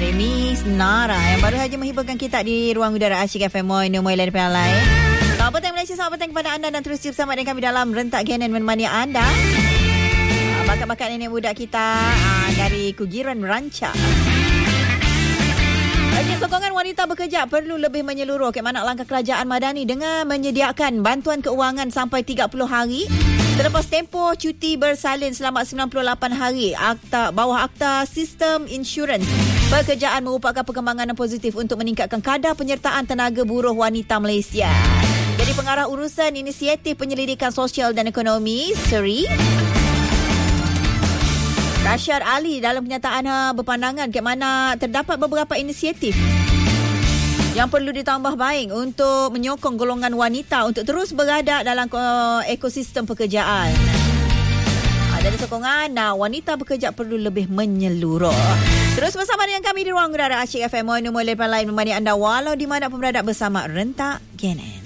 Dari Miss Nara yang baru saja menghiburkan kita di ruang udara Asyik FM Moino Moilah di Pelai. Selamat petang Malaysia, selamat petang kepada anda dan terus bersama dengan kami dalam rentak Genan menemani anda. Bakat-bakat nenek muda kita dari Kugiran Ranca. Bagi sokongan wanita bekerja perlu lebih menyeluruh. Ke mana langkah kerajaan Madani dengan menyediakan bantuan keuangan sampai 30 hari selepas tempoh cuti bersalin selama 98 hari. Bawah Akta Sistem Insurans Pekerjaan merupakan perkembangan yang positif untuk meningkatkan kadar penyertaan tenaga buruh wanita Malaysia. Jadi pengarah urusan Inisiatif Penyelidikan Sosial dan Ekonomi Seri Rashad Ali dalam kenyataan berpandangan ke mana terdapat beberapa inisiatif yang perlu ditambah baik untuk menyokong golongan wanita untuk terus berada dalam ekosistem pekerjaan. Dari sokongan, wanita bekerja perlu lebih menyeluruh. Terus bersama dengan kami di ruang udara Asyik FM Moino Moilah lain menemani anda walau di mana pun berada bersama Rentak Genan.